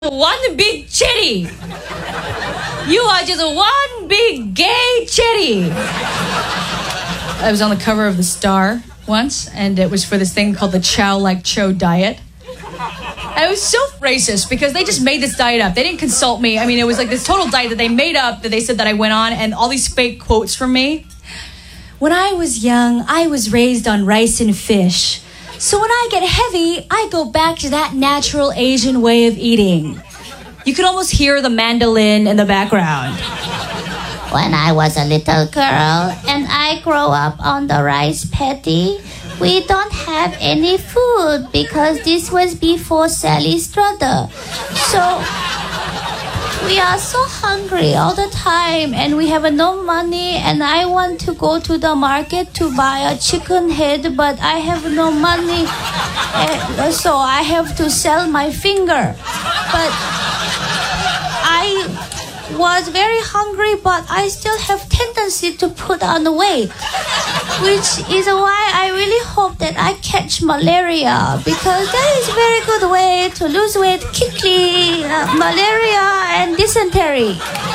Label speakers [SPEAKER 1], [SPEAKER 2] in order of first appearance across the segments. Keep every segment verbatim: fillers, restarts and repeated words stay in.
[SPEAKER 1] one big chitty. You are just one big gay chitty. I was on the cover of The Star once, and it was for this thing called the Chow Like Cho diet. And it was so racist because they just made this diet up. They didn't consult me. I mean, it was like this total diet that they made up that they said that I went on, and all these fake quotes from me. When I was young, I was raised on rice and fish. So when I get heavy, I go back to that natural Asian way of eating. You could almost hear the mandolin in the background.
[SPEAKER 2] When I was a little girl and I grow up on the rice paddy, we don't have any food because this was before Sally Strutter. So we are so hungry all the time and we have no money, and I want to go to the market to buy a chicken head, but I have no money, uh, so I have to sell my finger. But I was very hungry, but I still have tendency to put on weight, which is why I really hope that I catch malaria, because that is a very good way to lose weight quickly. Uh, malaria and dysentery.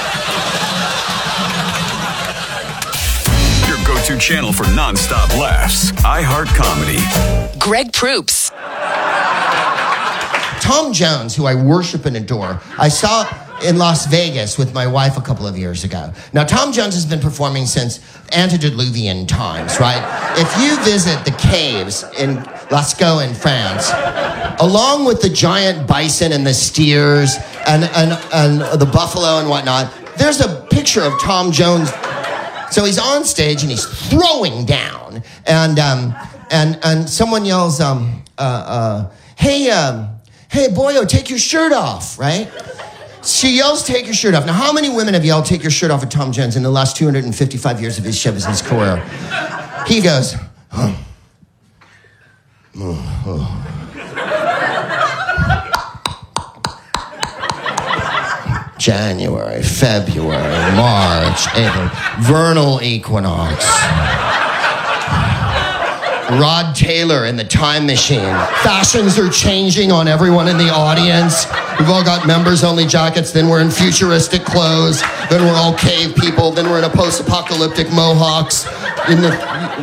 [SPEAKER 3] Your go-to channel for non-stop laughs. iHeart Comedy.
[SPEAKER 4] Greg Proops.
[SPEAKER 5] Tom Jones, who I worship and adore, I saw in Las Vegas with my wife a couple of years ago. Now, Tom Jones has been performing since antediluvian times, right? If you visit the caves in Lascaux in France, along with the giant bison and the steers and, and, and the buffalo and whatnot, there's a picture of Tom Jones. So he's on stage and he's throwing down, and um, and and someone yells, um, uh, uh, "Hey, um, hey, boyo, take your shirt off!" Right? She yells, "Take your shirt off." Now, how many women have yelled, "Take your shirt off" at Tom Jones in the last two hundred fifty-five years of his show business career? He goes, oh. Oh, oh. January, February, March, April, vernal equinox. Rod Taylor in the time machine. Fashions are changing on everyone in the audience. We've all got members-only jackets, then we're in futuristic clothes, then we're all cave people, then we're in a post-apocalyptic mohawks. In the...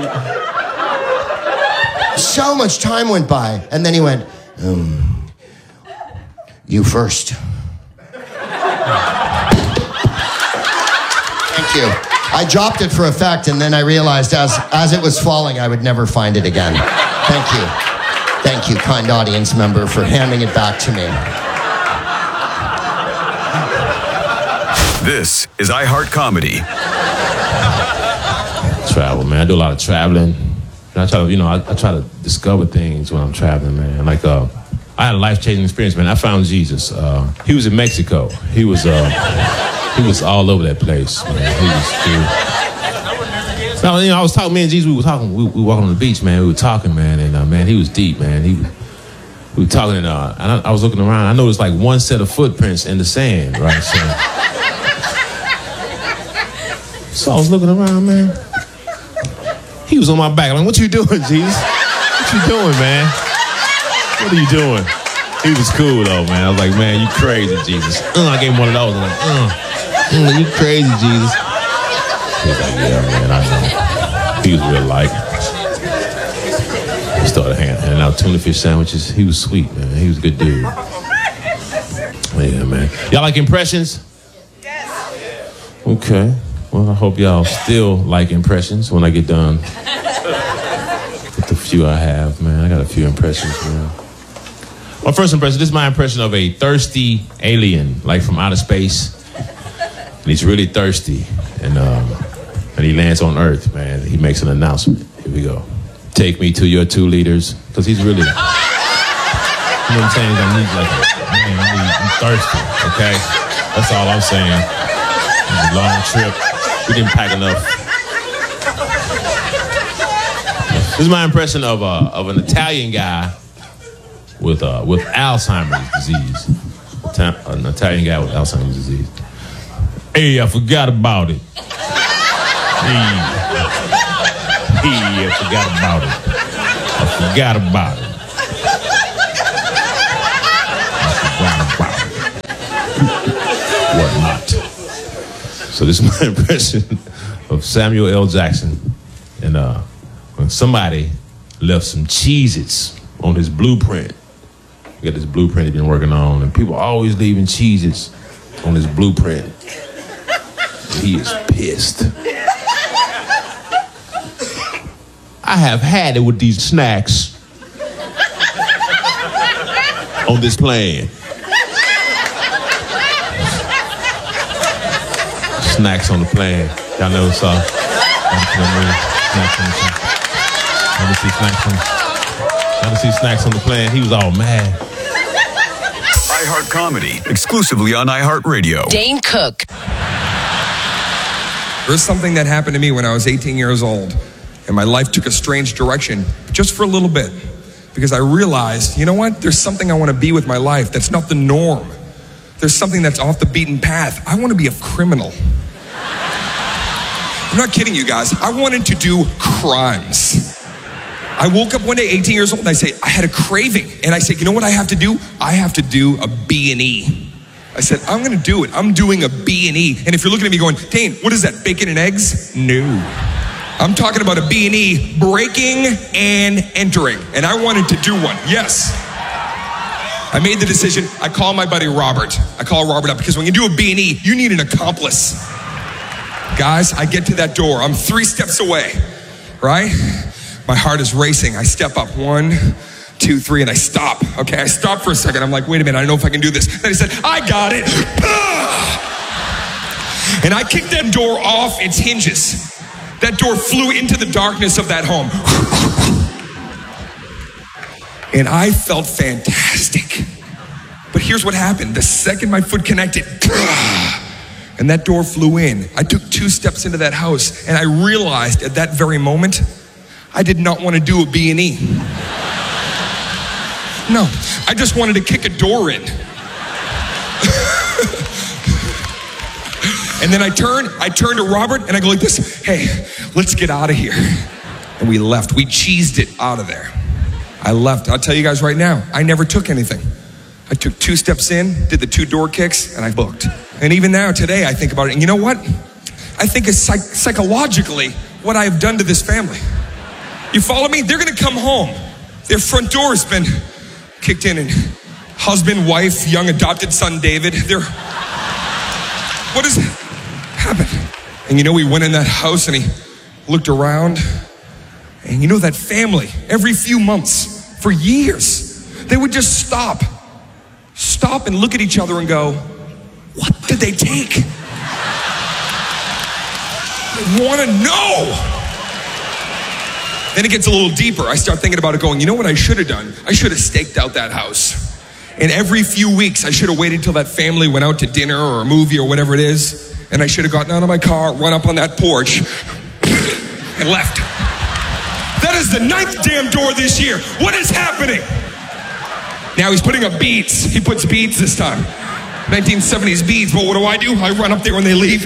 [SPEAKER 5] So much time went by, and then he went, um, you first. Thank you. I dropped it for effect, and then I realized as, as it was falling, I would never find it again. Thank you. Thank you, kind audience member, for handing it back to me.
[SPEAKER 3] This is iHeart Comedy.
[SPEAKER 6] Travel, man. I do a lot of traveling. And I try to, you know, I, I try to discover things when I'm traveling, man. Like, uh, I had a life-changing experience, man. I found Jesus. Uh, he was in Mexico. He was, uh... He was all over that place, man. He was cool. Now, you know, I was talking, me and Jesus, we were talking, we, we were walking on the beach, man. We were talking, man, and, uh, man, he was deep, man. He, we were talking, and, uh, and I, I was looking around. I noticed, like, one set of footprints in the sand, right? So, so I was looking around, man. He was on my back. I'm like, what you doing, Jesus? What you doing, man? What are you doing? He was cool, though, man. I was like, man, you crazy, Jesus. Uh, I gave him one of those. I'm like, uh, uh, you crazy, Jesus. He was like, yeah, man, I know. He was real light. He started handing out tuna fish sandwiches. He was sweet, man. He was a good dude. Yeah, man. Y'all like impressions? Yes. Okay. Well, I hope y'all still like impressions when I get done with the few I have, man. I got a few impressions, man. My first impression, this is my impression of a thirsty alien, like from outer space. And he's really thirsty. And um, and he lands on Earth, man. He makes an announcement. Here we go. Take me to your two leaders. Because he's really, you know what I'm saying? I need like, man, I need, I'm thirsty, okay? That's all I'm saying. It was a long trip. We didn't pack enough. This is my impression of, uh, of an Italian guy with uh, with Alzheimer's disease. Ta- an Italian guy with Alzheimer's disease. Hey, I forgot about it. Hey, hey, I forgot about it. I forgot about it. I forgot about it. So this is my impression of Samuel L. Jackson. And uh, when somebody left some Cheez-Its on his blueprint, he got this blueprint he's been working on, and people are always leaving Cheez-Its on his blueprint. And he is pissed. I have had it with these snacks on this plane. Snacks on the plane. Y'all never saw. Snacks on the plane. Never see snacks on. Never see snacks on the plane. He was all mad.
[SPEAKER 3] iHeart Comedy, exclusively on iHeartRadio.
[SPEAKER 4] Dane Cook.
[SPEAKER 7] There's something that happened to me when I was eighteen years old, and my life took a strange direction, just for a little bit, because I realized, you know what? There's something I want to be with my life that's not the norm. There's something that's off the beaten path. I want to be a criminal. I'm not kidding you guys. I wanted to do crimes. I woke up one day, eighteen years old, and I say, I had a craving. And I said, you know what I have to do? I have to do a B and E. I said, I'm going to do it. I'm doing a B and E. And if you're looking at me going, Dane, what is that, bacon and eggs? No. I'm talking about a B and E, breaking and entering. And I wanted to do one. Yes. I made the decision. I call my buddy Robert. I call Robert up because when you do a B and E, you need an accomplice. Guys, I get to that door. I'm three steps away, right? My heart is racing. I step up, one, two, three, and I stop. Okay, I stop for a second. I'm like, wait a minute, I don't know if I can do this. Then he said, I got it. And I kicked that door off its hinges. That door flew into the darkness of that home. And I felt fantastic. But here's what happened. The second my foot connected, and that door flew in, I took two steps into that house, and I realized at that very moment, I did not want to do a B and E. No, I just wanted to kick a door in. And then I turned, I turned to Robert, and I go like this, hey, let's get out of here. And we left. We cheesed it out of there. I left. I'll tell you guys right now, I never took anything. I took two steps in, did the two door kicks, and I booked. And even now, today, I think about it. And you know what? I think it's psych- psychologically what I have done to this family. You follow me? They're going to come home. Their front door has been kicked in, and husband, wife, young adopted son, David, they're... What has happened? And you know, we went in that house, and he looked around, and you know, that family, every few months, for years, they would just stop. Stop and look at each other and go, what did they take? I want to know. Then it gets a little deeper. I start thinking about it going, you know what I should have done? I should have staked out that house. And every few weeks, I should have waited till that family went out to dinner or a movie or whatever it is. And I should have gotten out of my car, run up on that porch, and left. That is the ninth damn door this year. What is happening? Now he's putting up beads. He puts beads this time. nineteen seventies beads. But what do I do? I run up there when they leave.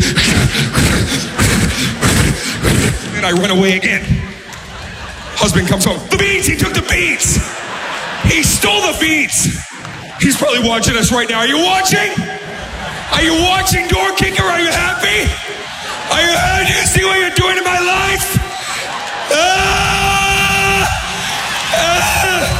[SPEAKER 7] And I run away again. Husband comes home. The beads! He took the beads! He stole the beads! He's probably watching us right now. Are you watching? Are you watching, door kicker? Are you happy? Are you happy? Do you see what you're doing in my life? Ah! Ah!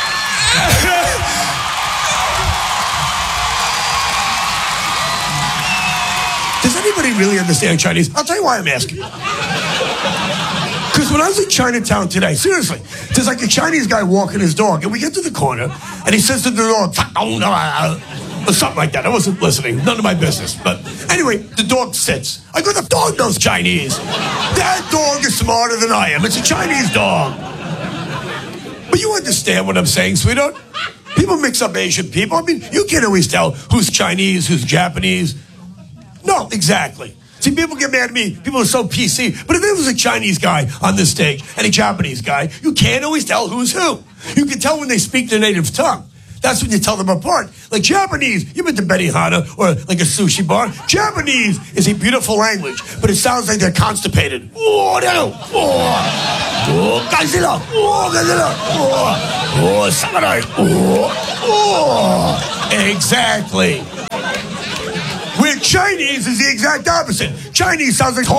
[SPEAKER 8] Does anybody really understand Chinese? I'll tell you why I'm asking. Because when I was in Chinatown today, seriously, there's like a Chinese guy walking his dog, and we get to the corner, and he says to the dog, or something like that. I wasn't listening. None of my business. But anyway, the dog sits. I go, the dog knows Chinese. That dog is smarter than I am. It's a Chinese dog. But you understand what I'm saying, sweetheart? People mix up Asian people. I mean, you can't always tell who's Chinese, who's Japanese. No, exactly. See, people get mad at me. People are so P C. But if there was a Chinese guy on this stage and a Japanese guy, you can't always tell who's who. You can tell when they speak their native tongue. That's when you tell them apart. Like Japanese, you've been to Benihana or like a sushi bar. Japanese is a beautiful language, but it sounds like they're constipated. Oh, no. Oh, oh, Godzilla. Oh, Godzilla. Oh, oh, samurai. Oh, oh. Exactly. We're Chinese is the exact opposite. Chinese sounds like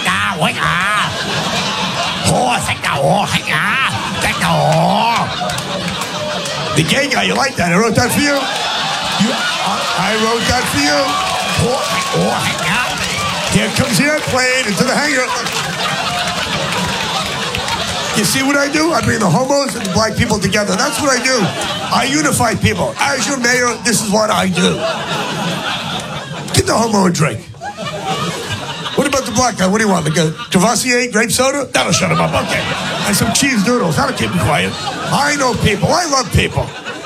[SPEAKER 8] the gay guy, you like that? I wrote that for you. you I wrote that for you. Here comes the airplane into the hangar. You see what I do? I bring the homos and the black people together. That's what I do. I unify people. As your mayor, this is what I do. Get the homo a drink. What about the black guy? What do you want? Like a Cavassier grape soda? That'll shut him up. Okay. And some cheese noodles. That'll keep him quiet. I know people. I love people.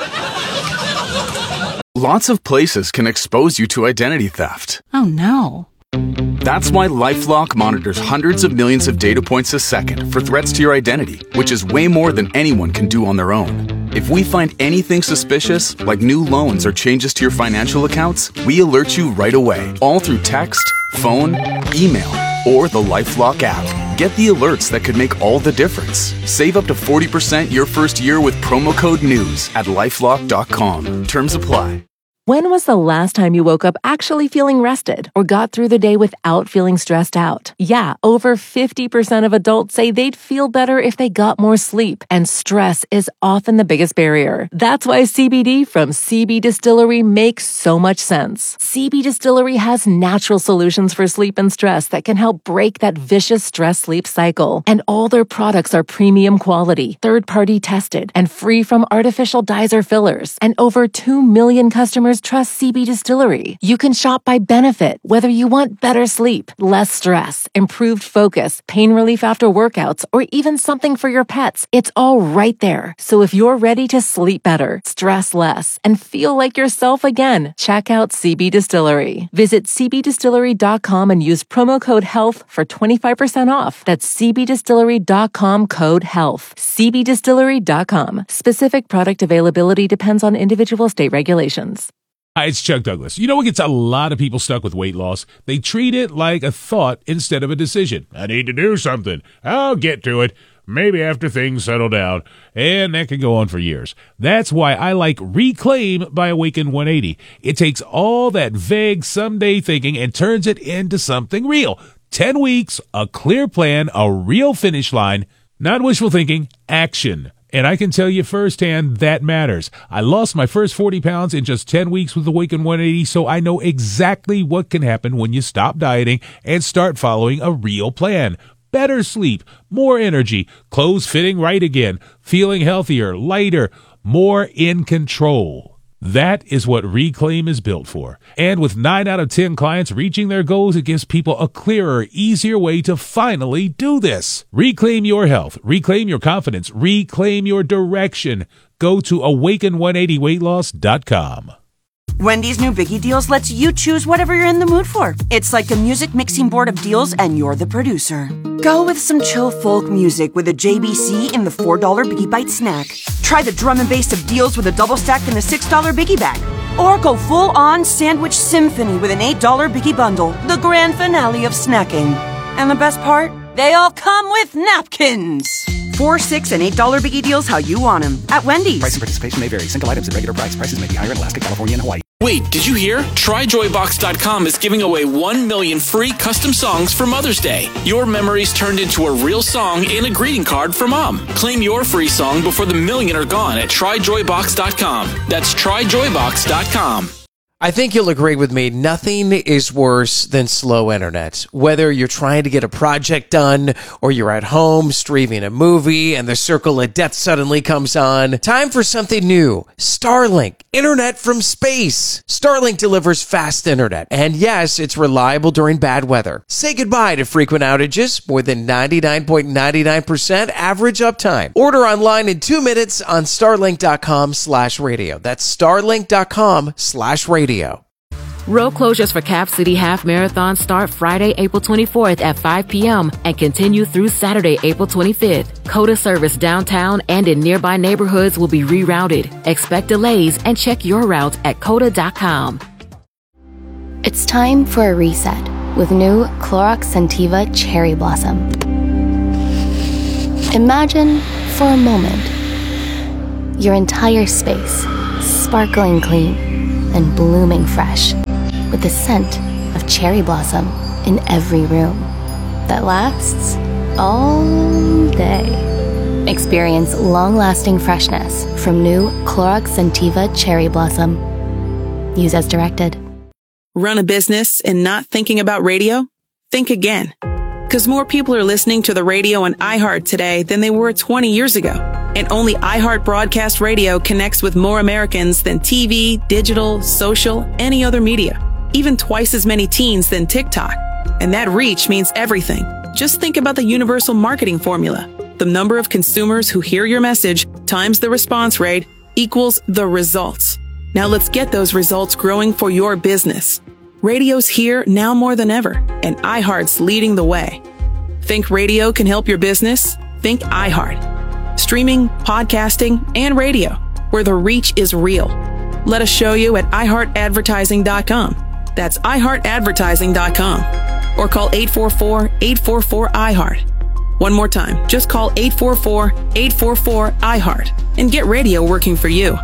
[SPEAKER 9] Lots of places can expose you to identity theft.
[SPEAKER 10] Oh, no.
[SPEAKER 9] That's why LifeLock monitors hundreds of millions of data points a second for threats to your identity, which is way more than anyone can do on their own. If we find anything suspicious, like new loans or changes to your financial accounts, we alert you right away, all through text, phone, email, or the LifeLock app. Get the alerts that could make all the difference. Save up to forty percent your first year with promo code NEWS at lifelock dot com. Terms apply.
[SPEAKER 11] When was the last time you woke up actually feeling rested or got through the day without feeling stressed out? Yeah, over fifty percent of adults say they'd feel better if they got more sleep, and stress is often the biggest barrier. That's why C B D from C B Distillery makes so much sense. C B Distillery has natural solutions for sleep and stress that can help break that vicious stress-sleep cycle. And all their products are premium quality, third-party tested, and free from artificial dyes or fillers. And over two million customers trust C B Distillery. You can shop by benefit, whether you want better sleep, less stress, improved focus, pain relief after workouts, or even something for your pets. It's all right there. So if you're ready to sleep better, stress less, and feel like yourself again, check out C B Distillery. Visit c b distillery dot com and use promo code HEALTH for twenty-five percent off. That's c b distillery dot com code HEALTH. c b distillery dot com. Specific product availability depends on individual state regulations.
[SPEAKER 12] Hi, it's Chuck Douglas. You know what gets a lot of people stuck with weight loss? They treat it like a thought instead of a decision. I need to do something. I'll get to it. Maybe after things settle down. And that can go on for years. That's why I like Reclaim by Awaken one eighty. It takes all that vague someday thinking and turns it into something real. Ten weeks, a clear plan, a real finish line. Not wishful thinking, action. And I can tell you firsthand that matters. I lost my first forty pounds in just ten weeks with Awaken one eighty, so I know exactly what can happen when you stop dieting and start following a real plan. Better sleep, more energy, clothes fitting right again, feeling healthier, lighter, more in control. That is what Reclaim is built for. And with nine out of ten clients reaching their goals, it gives people a clearer, easier way to finally do this. Reclaim your health. Reclaim your confidence. Reclaim your direction. Go to awaken one eighty weight loss dot com.
[SPEAKER 13] Wendy's new Biggie Deals lets you choose whatever you're in the mood for. It's like a music mixing board of deals, and you're the producer. Go with some chill folk music with a J B C in the four dollar Biggie Bite snack. Try the drum and bass of deals with a double stack in the six dollar Biggie Bag. Or go full-on sandwich symphony with an eight dollar Biggie Bundle, the grand finale of snacking. And the best part? They all come with napkins. Four, six, and eight dollar Biggie Deals how you want them at Wendy's.
[SPEAKER 14] Price and participation may vary. Single items at regular price. Prices may be higher in Alaska, California, and Hawaii.
[SPEAKER 15] Wait, did you hear? try joy box dot com is giving away one million free custom songs for Mother's Day. Your memories turned into a real song and a greeting card for Mom. Claim your free song before the million are gone at try joy box dot com. That's try joy box dot com.
[SPEAKER 16] I think you'll agree with me, nothing is worse than slow internet. Whether you're trying to get a project done or you're at home streaming a movie and the circle of death suddenly comes on, time for something new. Starlink, internet from space. Starlink delivers fast internet. And yes, it's reliable during bad weather. Say goodbye to frequent outages, more than ninety-nine point nine nine percent average uptime. Order online in two minutes on starlink dot com slash radio. That's starlink dot com slash radio.
[SPEAKER 17] Road closures for Cap City Half Marathon start Friday, April twenty-fourth at five p.m. and continue through Saturday, April twenty-fifth. COTA service downtown and in nearby neighborhoods will be rerouted. Expect delays and check your route at cota dot com.
[SPEAKER 18] It's time for a reset with new Clorox Scentiva Cherry Blossom. Imagine, for a moment, your entire space sparkling clean and blooming fresh with the scent of cherry blossom in every room that lasts all day. Experience long-lasting freshness from new Clorox Scentiva Cherry Blossom. Use as directed.
[SPEAKER 10] Run a business and not thinking about radio? Think again. Because more people are listening to the radio on iHeart today than they were twenty years ago. And only iHeart Broadcast Radio connects with more Americans than T V, digital, social, any other media. Even twice as many teens than TikTok. And that reach means everything. Just think about the universal marketing formula. The number of consumers who hear your message times the response rate equals the results. Now let's get those results growing for your business. Radio's here now more than ever, and iHeart's leading the way. Think radio can help your business? Think iHeart. Streaming, podcasting, and radio, where the reach is real. Let us show you at i heart advertising dot com. That's i heart advertising dot com. Or call eight four four, eight four four, I heart. One more time, just call eight four four, eight four four, I heart and get radio working for you.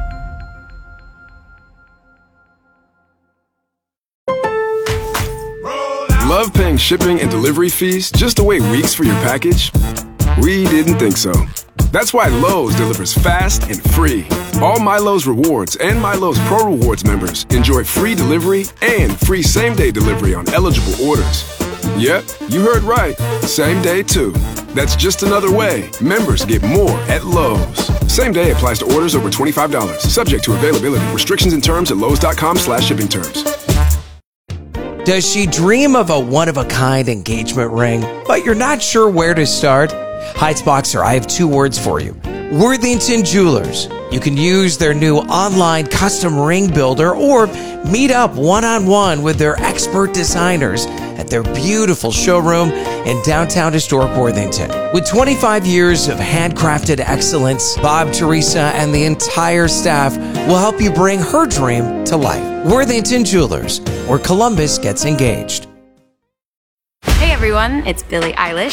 [SPEAKER 19] Love paying shipping and delivery fees just to wait weeks for your package? We didn't think so. That's why Lowe's delivers fast and free. All MyLowe's Rewards and MyLowe's Pro Rewards members enjoy free delivery and free same-day delivery on eligible orders. Yep, you heard right. Same day, too. That's just another way members get more at Lowe's. Same day applies to orders over twenty-five dollars. Subject to availability. Restrictions and terms at lowes.com slash shipping terms.
[SPEAKER 16] Does she dream of a one-of-a-kind engagement ring, but you're not sure where to start? Heights Boxer, I have two words for you. Worthington Jewelers. You can use their new online custom ring builder or meet up one-on-one with their expert designers at their beautiful showroom in downtown historic Worthington. With twenty-five years of handcrafted excellence, Bob, Teresa, and the entire staff will help you bring her dream to life. Worthington Jewelers, where Columbus gets engaged.
[SPEAKER 20] Hey everyone, it's Billie Eilish.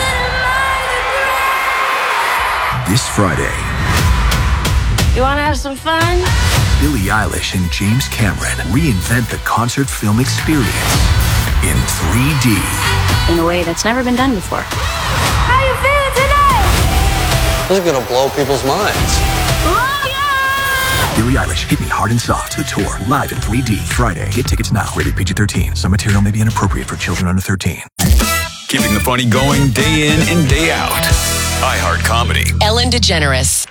[SPEAKER 21] This Friday,
[SPEAKER 20] You want to have some fun?
[SPEAKER 21] Billie Eilish and James Cameron reinvent the concert film experience in three D.
[SPEAKER 20] In a way that's never been done before. How you feeling today?
[SPEAKER 21] This is gonna blow people's minds. Billie Eilish, Hit Me Hard and Soft, the tour, live in three D, Friday. Get tickets now. Rated P G thirteen. Some material may be inappropriate for children under thirteen.
[SPEAKER 3] Keeping the funny going day in and day out. iHeart Comedy.
[SPEAKER 4] Ellen DeGeneres.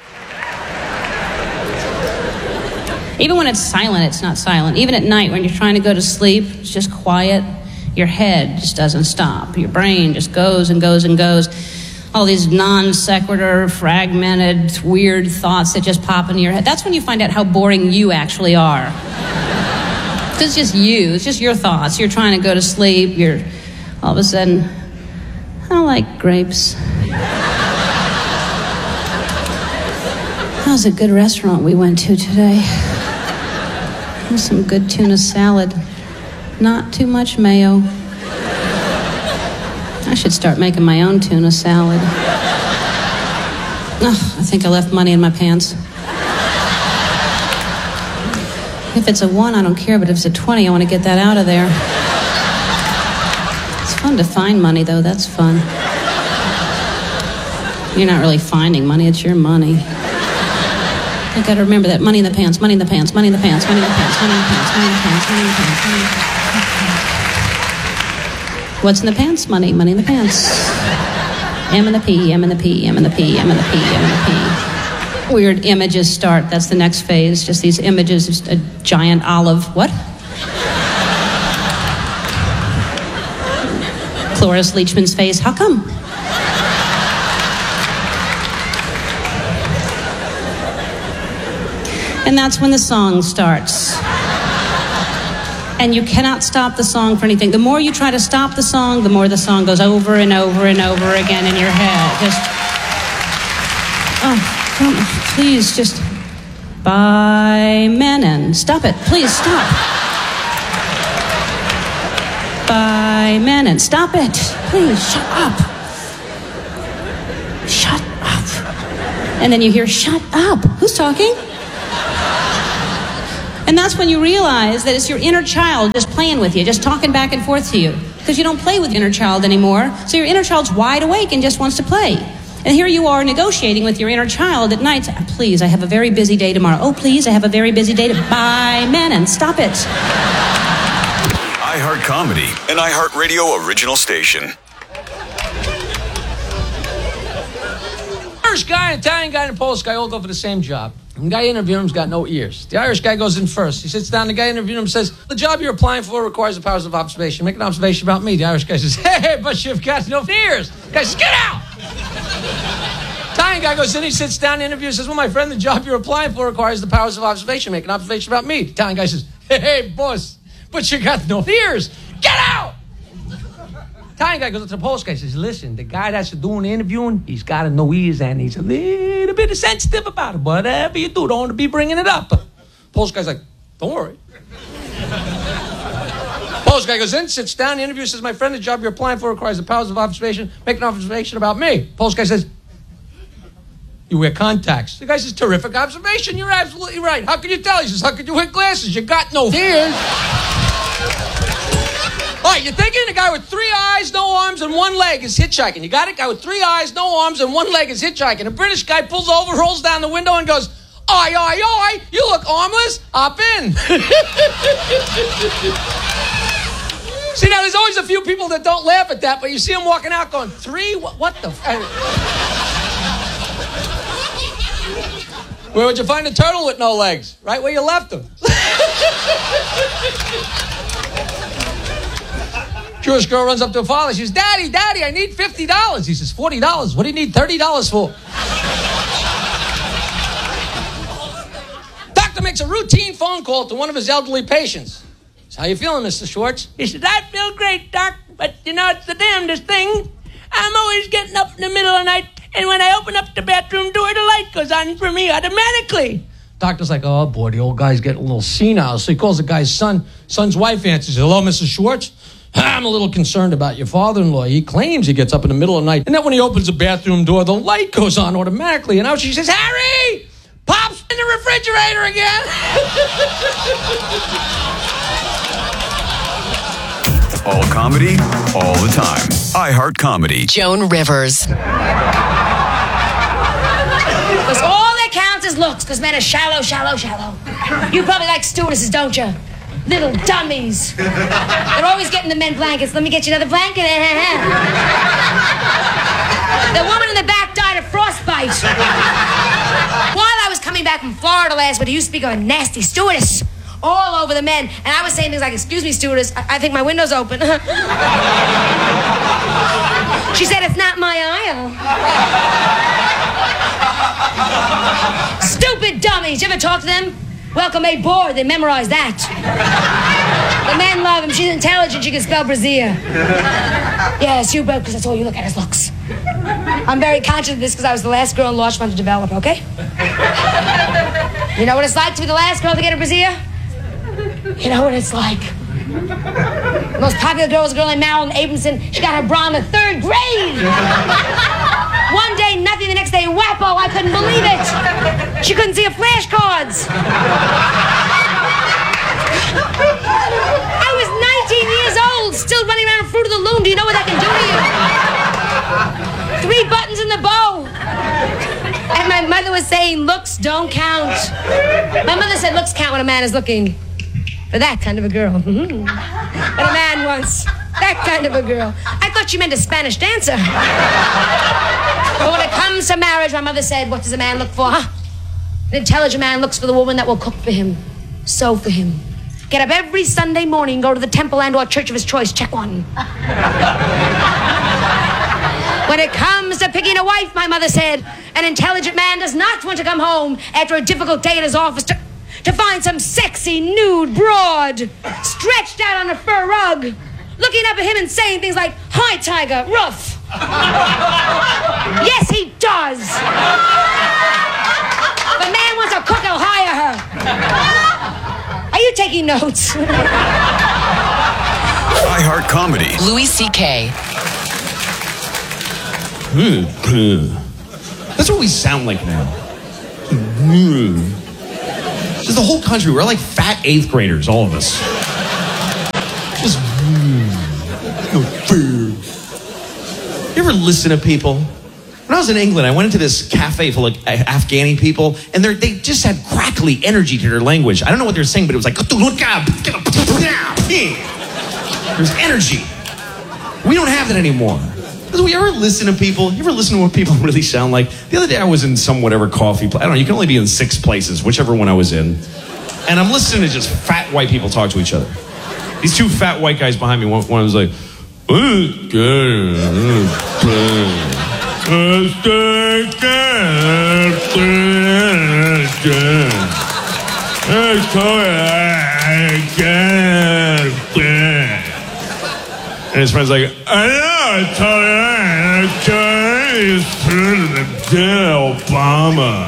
[SPEAKER 1] Even when it's silent, it's not silent. Even at night when you're trying to go to sleep, it's just quiet. Your head just doesn't stop. Your brain just goes and goes and goes. All these non sequitur, fragmented, weird thoughts that just pop into your head. That's when you find out how boring you actually are. It's just you. It's just your thoughts. You're trying to go to sleep. You're all of a sudden, I don't like grapes. That was a good restaurant we went to today. There's some good tuna salad. Not too much mayo. I should start making my own tuna salad. Oh, I think I left money in my pants. If it's a one, I don't care, but if it's a twenty, I want to get that out of there. It's fun to find money, though. That's fun. You're not really finding money, it's your money. I gotta remember that. Money in the pants, money in the pants, money in the pants, money in the pants, money in the pants, money in the pants, money in the pants, money in the pants. What's in the pants? Money, money in the pants. M and the P, M and the P, M and the P, M and the P, M and the P. Weird images start. That's the next phase. Just these images, just a giant olive. What? Cloris Leachman's face. How come? And that's when the song starts. And you cannot stop the song for anything. The more you try to stop the song, the more the song goes over and over and over again in your head. Just, oh, come on, please, just, by Menon. Stop it, please, stop. By Menon, stop it, please, shut up. Shut up. And then you hear, shut up. Who's talking? And
[SPEAKER 2] And that's when you realize that it's your inner child just playing with you, just talking back and forth to you. Because you don't play with your inner child anymore, so your inner child's wide awake and just wants to play. And here you are negotiating with your inner child at night. Please, I have a very busy day tomorrow. Oh, please, I have a very busy day. To- Bye, Manon, stop it.
[SPEAKER 3] iHeart Comedy, an iHeartRadio original station.
[SPEAKER 22] Irish guy, an Italian guy, and a Polish guy all go for the same job. The guy interviewing him's got no ears. The Irish guy goes in first. He sits down. The guy interviewing him says, the job you're applying for requires the powers of observation. Make an observation about me. The Irish guy says, hey, but you've got no ears. The guy says, get out! Italian guy goes in, he sits down, the interviewer says, well, my friend, the job you're applying for requires the powers of observation. Make an observation about me. The Italian guy says, hey, hey, boss, but you got no ears. Get out! Italian guy goes up to the Polish guy and says, listen, the guy that's doing the interviewing, he's got no ears and he's a little bit sensitive about it. Whatever you do, don't want to be bringing it up. Polish guy's like, don't worry. Polish guy goes in, sits down, the interviewer says, my friend, the job you're applying for requires the powers of observation. Make an observation about me. Polish guy says, you wear contacts. The guy says, terrific observation. You're absolutely right. How can you tell? He says, how could you wear glasses? You got no ears. All right, you're thinking the guy with three eyes, no arms, and one leg is hitchhiking. You got it? Guy with three eyes, no arms, and one leg is hitchhiking. A British guy pulls over, rolls down the window, and goes, oi, oi, oi, you look armless. Hop in. See, now, there's always a few people that don't laugh at that, but you see them walking out going, three? What, what the... F-? Where would you find a turtle with no legs? Right where you left him. Jewish girl runs up to her father. She says, Daddy, Daddy, I need fifty dollars. He says, forty dollars? What do you need thirty dollars for? Doctor makes a routine phone call to one of his elderly patients. Says, how you feeling, Mister Schwartz? He says, I feel great, Doc, but you know, it's the damnedest thing. I'm always getting up in the middle of the night, and when I open up the bathroom door, the light goes on for me automatically. Doctor's like, oh, boy, the old guy's getting a little senile. So he calls the guy's son. Son's wife answers, hello, Missus Schwartz? I'm a little concerned about your father-in-law. He claims he gets up in the middle of the night, and then when he opens the bathroom door, the light goes on automatically. And now she says, Harry, Pop's in the refrigerator again.
[SPEAKER 3] All comedy, all the time. iHeart Comedy.
[SPEAKER 4] Joan Rivers.
[SPEAKER 23] Because all that counts is looks, because men are shallow, shallow, shallow. You probably like stewardesses, don't you? Little dummies. They're always getting the men blankets. Let me get you another blanket. The woman in the back died of frostbite. While I was coming back from Florida last week, he used to speak of a nasty stewardess all over the men. And I was saying things like, excuse me, stewardess, I, I think my window's open. She said, it's not my aisle. Stupid dummies. You ever talk to them? Welcome aboard. They memorize that. The men love him. She's intelligent. She can spell brassiere. Yes, you broke because that's all you look at is looks. I'm very conscious of this because I was the last girl in Larchmont to develop, okay? You know what it's like to be the last girl to get a brassiere? You know what it's like. The most popular girl was a girl named Marilyn Abramson. She got her bra in the third grade. One day, nothing. The next day, whappo. I couldn't believe it. She couldn't see her flashcards. I was nineteen years old, still running around Fruit of the Loom. Do you know what that can do to you? Three buttons in the bow. And my mother was saying, looks don't count. My mother said, looks count when a man is looking for that kind of a girl. Mm-hmm. But a man wants that kind of a girl. I thought she meant a Spanish dancer. But when it comes to marriage, my mother said, what does a man look for, huh? An intelligent man looks for the woman that will cook for him, sew for him, get up every Sunday morning, go to the temple and or church of his choice, check one. When it comes to picking a wife, my mother said, an intelligent man does not want to come home after a difficult day at his office to, to find some sexy, nude broad stretched out on a fur rug, looking up at him and saying things like, hi, Tiger, rough. Yes, he does. If a man wants a cook, he'll hire her. Are you taking notes?
[SPEAKER 3] iHeart Comedy.
[SPEAKER 4] Louis C K.
[SPEAKER 24] That's what we sound like now.
[SPEAKER 5] Just the whole country. We're like fat eighth graders, all of us. Just. You ever listen to people? When I was in England, I went into this cafe full of Afghani people, and they just had crackly energy to their language. I don't know what they were saying, but it was like, there's energy. We don't have that anymore. Do we ever listen to people? You ever listen to what people really sound like? The other day I was in some whatever coffee place. I don't know, you can only be in six places, whichever one I was in. And I'm listening to just fat white people talk to each other. These two fat white guys behind me, one, one was like, and his friend's like, I know, I told you, I told you, Obama.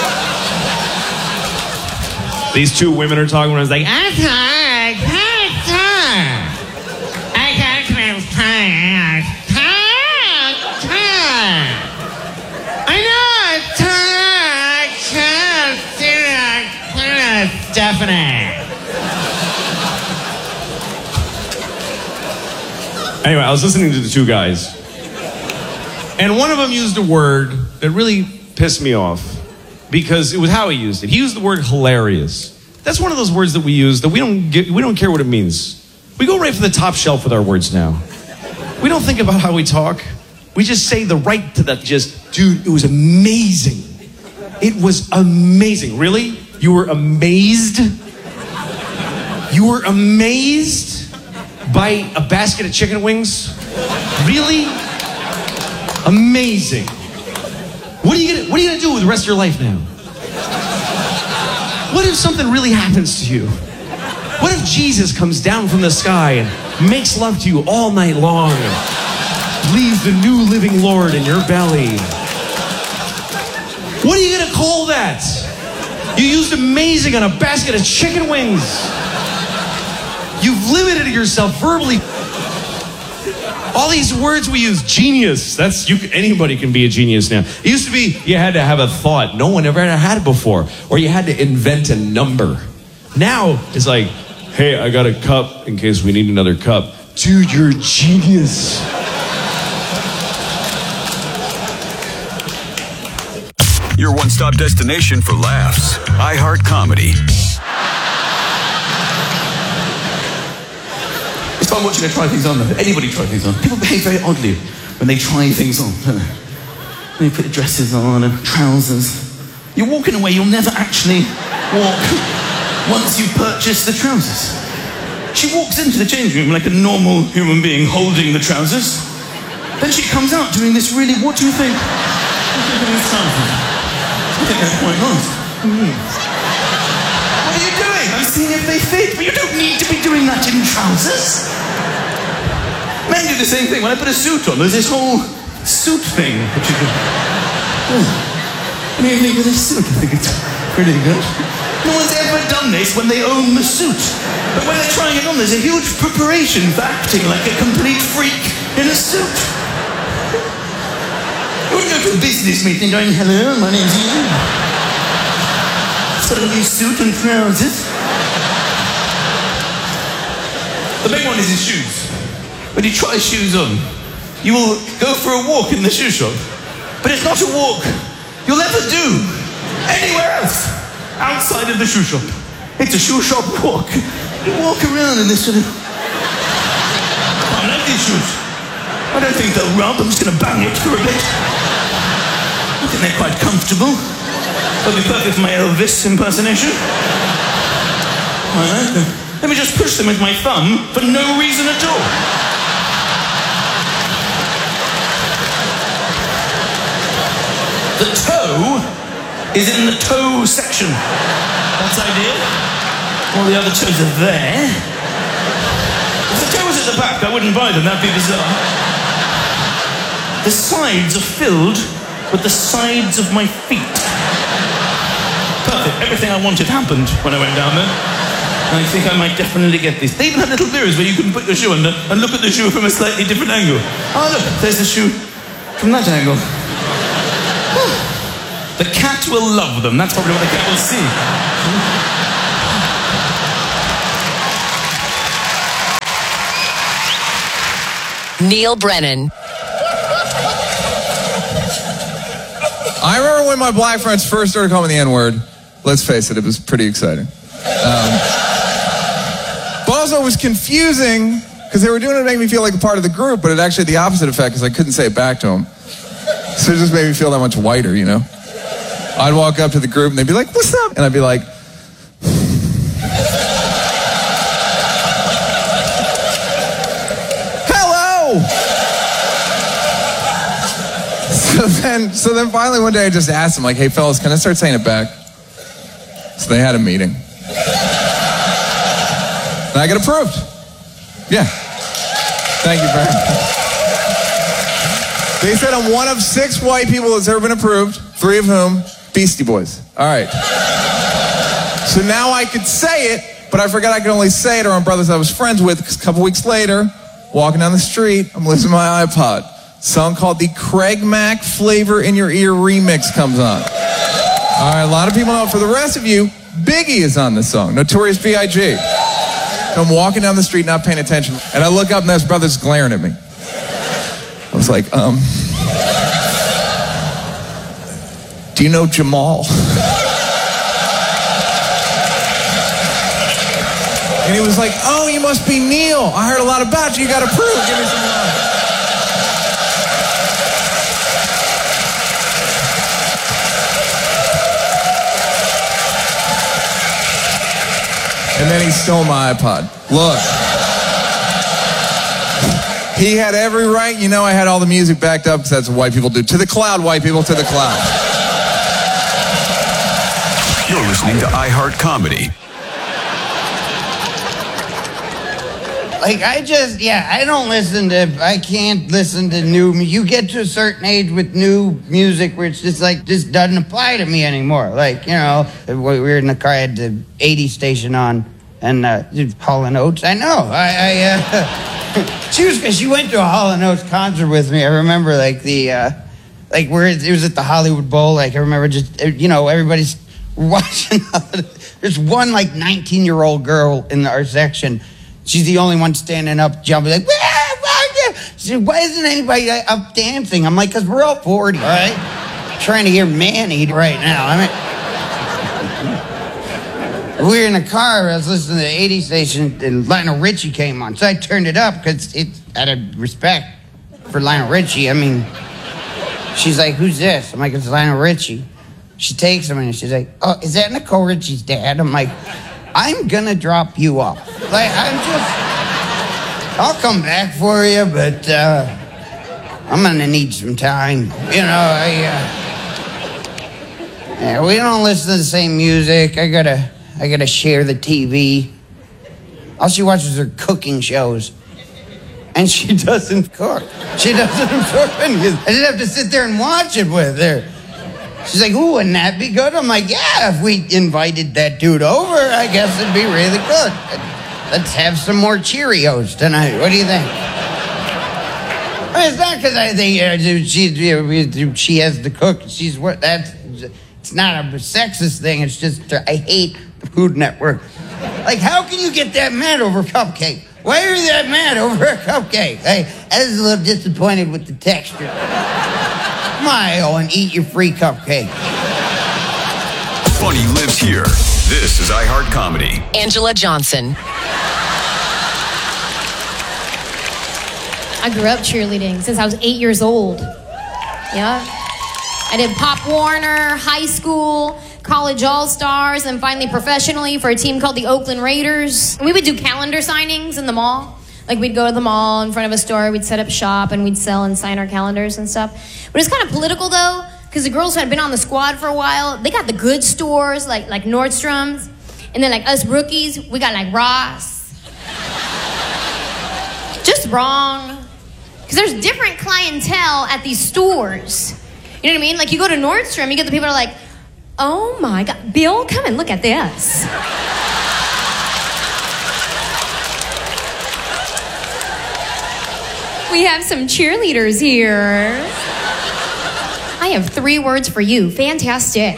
[SPEAKER 5] These two women are talking, and I was like, I can't, I can't, I can't, I can't, I know, I can't, I can't, Stephanie. Anyway, I was listening to the two guys, and one of them used a word that really pissed me off because it was how he used it. He used the word hilarious. That's one of those words that we use that we don't get, we don't care what it means. We go right for the top shelf with our words now. We don't think about how we talk. We just say the right to the just, dude, it was amazing. It was amazing. Really? You were amazed? You were amazed? Buy a basket of chicken wings? Really? Amazing. What are you gonna What are you gonna do with the rest of your life now? What if something really happens to you? What if Jesus comes down from the sky and makes love to you all night long and leaves the new living Lord in your belly? What are you gonna call that? You used amazing on a basket of chicken wings. You've limited yourself verbally. All these words we use, genius. That's you. Anybody can be a genius now. It used to be you had to have a thought. No one ever had it before. Or you had to invent a number. Now it's like, hey, I got a cup in case we need another cup. Dude, you're a genius.
[SPEAKER 3] Your one-stop destination for laughs. iHeart Comedy.
[SPEAKER 6] It's fun watching her try things on. Anybody try things on. People behave very oddly when they try things on. They put dresses on and trousers. You're walking away, you'll never actually walk once you purchase the trousers. She walks into the changing room like a normal human being holding the trousers. Then she comes out doing this really, what do you think? What do you think of these trousers? I think they're quite nice. Mm. What are you doing? I'm seeing if they fit, but you don't need to be doing that in trousers. Men do the same thing. When I put a suit on, there's this whole suit thing. Which you do. Oh. What do you think of this suit? I think it's pretty good. No one's ever done this when they own the suit. But when they're trying it on, there's a huge preparation for acting like a complete freak in a suit. You wouldn't go to a business meeting going, hello, my name's Ian. Got a new suit and trousers. The big one is his shoes. When you try shoes on, you will go for a walk in the shoe shop. But it's not a walk you'll ever do anywhere else outside of the shoe shop. It's a shoe shop walk. You walk around in this sort of... I like these shoes. I don't think they'll rub. I'm just going to bang it for a bit. I think they're quite comfortable. They'll be perfect for my Elvis impersonation. I like them. Let me just push them with my thumb for no reason at all. The toe is in the toe section. That's ideal. All the other toes are there. If the toe was at the back, I wouldn't buy them. That'd be bizarre. The sides are filled with the sides of my feet. Perfect. Everything I wanted happened when I went down there. I think I might definitely get this. They even have little mirrors where you can put your shoe under and look at the shoe from a slightly different angle. Oh, look, there's the shoe from that angle. The cat will love them. That's probably what the cat will see.
[SPEAKER 4] Neil Brennan.
[SPEAKER 7] I remember when my black friends first started calling me the N-word. Let's face it, it was pretty exciting. Um, but also it was confusing because they were doing it to make me feel like a part of the group, but it actually had the opposite effect because I couldn't say it back to them. So it just made me feel that much whiter, you know? I'd walk up to the group and they'd be like, what's up? And I'd be like, hello! So then, so then finally one day I just asked them, like, hey fellas, can I start saying it back? So they had a meeting. And I got approved. Yeah. Thank you very much. They said I'm one of six white people that's ever been approved, three of whom Beastie Boys. All right. So now I could say it, but I forgot I could only say it around brothers I was friends with, because a couple weeks later, walking down the street, I'm listening to my iPod. A song called the Craig Mack Flavor in Your Ear remix comes on. All right, a lot of people know. For the rest of you, Biggie is on this song, Notorious B I G I'm walking down the street not paying attention, and I look up and there's brothers glaring at me. I was like, um, do you know Jamal? And he was like, oh, you must be Neil. I heard a lot about you. You got approved. Give me some love. And then he stole my iPod. Look. He had every right. You know I had all the music backed up because that's what white people do. To the cloud, white people, to the cloud.
[SPEAKER 3] You're listening to iHeart Comedy.
[SPEAKER 8] Like, I just, yeah, I don't listen to, I can't listen to new, you get to a certain age with new music where it's just like, this doesn't apply to me anymore. Like, you know, we were in the car, I had the eighty station on, and uh, Hall and Oates, I know, I, I uh, she was, she went to a Hall and Oates concert with me. I remember, like, the, uh, like, where it was at the Hollywood Bowl, like, I remember just, you know, everybody's watching, there's one, like, nineteen-year-old girl in our section. She's the only one standing up, jumping, like, wah, wah, she said, why isn't anybody up dancing? I'm like, because we're all forty, all right? I'm trying to hear Man-Eat right now. I mean, we were in a car, I was listening to the eighty station, and Lionel Richie came on. So I turned it up, because it's out of respect for Lionel Richie. I mean, she's like, who's this? I'm like, it's Lionel Richie. She takes him, and she's like, oh, is that Nicole Richie's dad? I'm like, I'm gonna drop you off. Like, I'm just, I'll come back for you, but uh, I'm gonna need some time. You know, I, uh, yeah, we don't listen to the same music. I gotta, I gotta share the T V. All she watches are cooking shows. And she doesn't cook. She doesn't absorb anything. I just have to sit there and watch it with her. She's like, ooh, wouldn't that be good? I'm like, yeah, if we invited that dude over, I guess it'd be really good. Let's have some more Cheerios tonight. What do you think? I mean, it's not because I think uh, she, she has to cook. She's what, that's, it's not a sexist thing. It's just, I hate the Food Network. Like, how can you get that mad over a cupcake? Why are you that mad over a cupcake? Hey, I was a little disappointed with the texture. Smile and eat your free cupcake.
[SPEAKER 3] Funny lives here. This is iHeart Comedy.
[SPEAKER 4] Angela Johnson.
[SPEAKER 9] I grew up cheerleading since I was eight years old. Yeah. I did Pop Warner, high school, college all-stars, and finally professionally for a team called the Oakland Raiders. And we would do calendar signings in the mall. Like, we'd go to the mall in front of a store, we'd set up shop, and we'd sell and sign our calendars and stuff. But it's kind of political, though, because the girls who had been on the squad for a while, they got the good stores, like like Nordstrom's. And then, like, us rookies, we got, like, Ross. Just wrong. Because there's different clientele at these stores. You know what I mean? Like, you go to Nordstrom, you get the people that are like, oh, my God, Bill, come and look at this. We have some cheerleaders here. I have three words for you. Fantastic.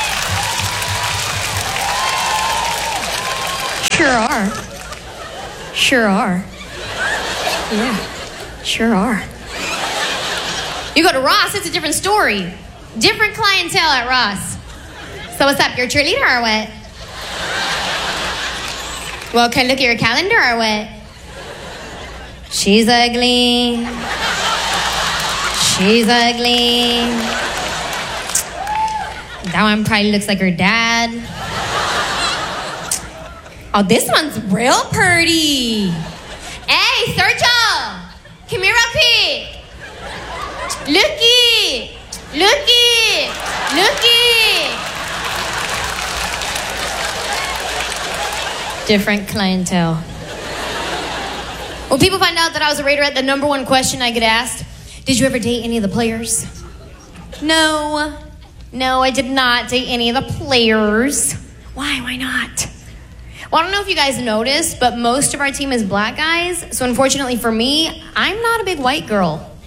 [SPEAKER 9] Sure are. Sure are. Yeah, sure are. You go to Ross, it's a different story. Different clientele at Ross. So what's up, you're a cheerleader or what? Well, can I look at your calendar or what? She's ugly. She's ugly. That one probably looks like her dad. Oh, this one's real pretty. Hey, Sergio, come here real quick. Looky, looky, looky. Different clientele. When people find out that I was a Raiderette, the number one question I get asked, did you ever date any of the players? No. No, I did not date any of the players. Why? Why not? Well, I don't know if you guys noticed, but most of our team is black guys. So unfortunately for me, I'm not a big white girl.